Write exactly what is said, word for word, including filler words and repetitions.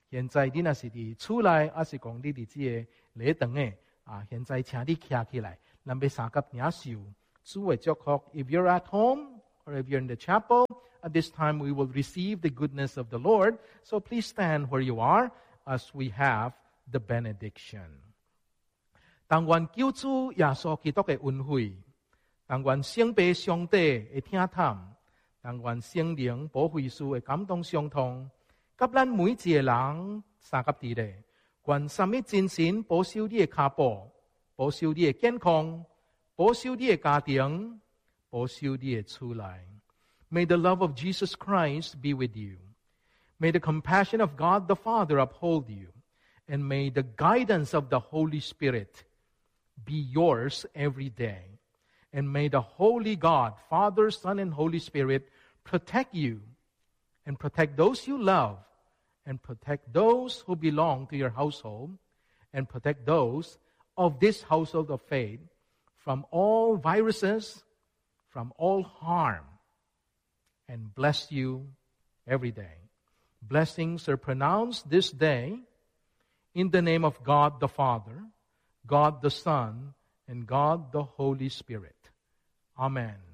现在你若是伫厝内，还是讲你伫这个礼堂诶啊？现在请你站起来，咱要三甲领受主诶祝福。If you're at home or if you're in the chapel, at this time we will receive the goodness of the Lord. So please stand where you are as we have the benediction. 但愿救主耶稣基督嘅恩惠，但愿圣父上帝嘅听探，但愿圣灵保惠师嘅感动相通，甲咱每一个人三甲地咧，愿三一真神保守你嘅脚步，保守你嘅健康，保守你嘅家庭，保守你嘅厝內。May the love of Jesus Christ be with you. May the compassion of God the Father uphold you. And may the guidance of the Holy Spirit be yours every day. And may the Holy God, Father, Son, and Holy Spirit protect you and protect those you love and protect those who belong to your household and protect those of this household of faith from all viruses, from all harm, and bless you every day. Blessings are pronounced this day in the name of God the Father, God the Son, and God the Holy Spirit. Amen.